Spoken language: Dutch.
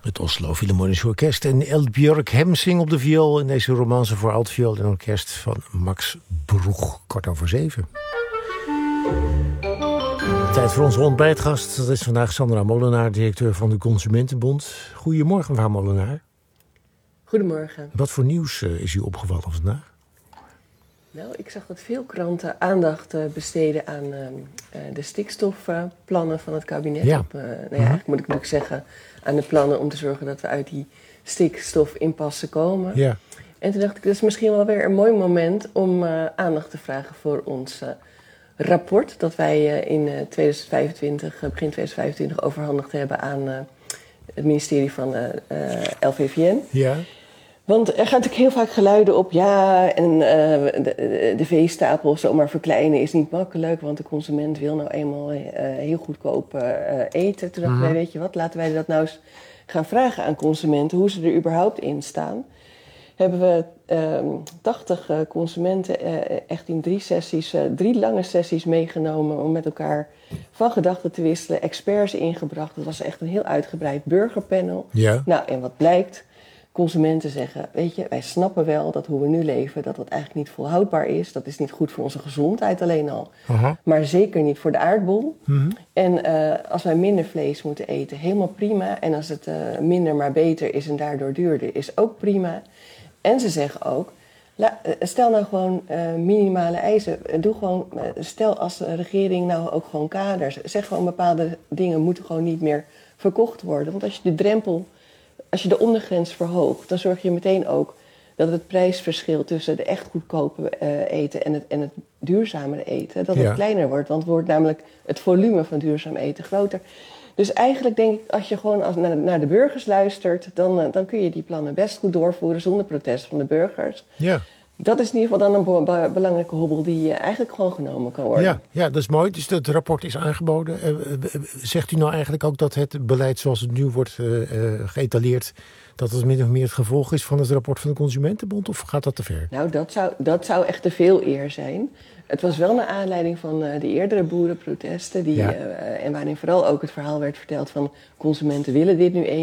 Het Oslo Philharmonisch Orkest en Eldbjörg Hemsing op de viool in deze romance voor altviool en orkest van Max Broeg. 7:15. Tijd voor onze ontbijtgast. Dat is vandaag Sandra Molenaar, directeur van de Consumentenbond. Goedemorgen, mevrouw Molenaar. Goedemorgen. Wat voor nieuws is u opgevallen vandaag? Nou, ik zag dat veel kranten aandacht besteden aan de stikstofplannen van het kabinet. Ja. Eigenlijk moet ik ook zeggen aan de plannen om te zorgen dat we uit die stikstofimpasse komen. Ja. En toen dacht ik, dat is misschien wel weer een mooi moment om aandacht te vragen voor ons rapport dat wij in 2025, begin 2025 overhandigd hebben aan het ministerie van LVVN. Ja. Want er gaat natuurlijk heel vaak geluiden op, en de veestapel zomaar verkleinen is niet makkelijk, want de consument wil nou eenmaal heel goedkoop eten. Toen dachten wij, weet je wat, laten wij dat nou eens gaan vragen aan consumenten, hoe ze er überhaupt in staan. Hebben we 80 consumenten echt in 3 lange sessies meegenomen om met elkaar van gedachten te wisselen, experts ingebracht. Dat was echt een heel uitgebreid burgerpanel. Ja. Nou, en wat blijkt? Consumenten zeggen, weet je, wij snappen wel dat hoe we nu leven, dat eigenlijk niet volhoudbaar is. Dat is niet goed voor onze gezondheid alleen al. Maar zeker niet voor de aardbol. En als wij minder vlees moeten eten, helemaal prima. En als het minder maar beter is en daardoor duurder, is ook prima. En ze zeggen ook, stel nou gewoon minimale eisen. Stel als regering nou ook gewoon kaders. Zeg gewoon bepaalde dingen moeten gewoon niet meer verkocht worden. Want als je de ondergrens verhoogt, dan zorg je meteen ook dat het prijsverschil tussen de echt goedkope eten en het duurzamere eten, dat het kleiner wordt. Want wordt namelijk het volume van duurzaam eten groter. Dus eigenlijk denk ik, als je gewoon naar de burgers luistert, dan kun je die plannen best goed doorvoeren zonder protest van de burgers. Ja. Dat is in ieder geval dan een belangrijke hobbel die eigenlijk gewoon genomen kan worden. Ja, dat is mooi. Dus het rapport is aangeboden. Zegt u nou eigenlijk ook dat het beleid zoals het nu wordt geëtaleerd, dat het min of meer het gevolg is van het rapport van de Consumentenbond? Of gaat dat te ver? Nou, dat zou echt te veel eer zijn. Het was wel naar aanleiding van de eerdere boerenprotesten. En waarin vooral ook het verhaal werd verteld van consumenten willen dit nu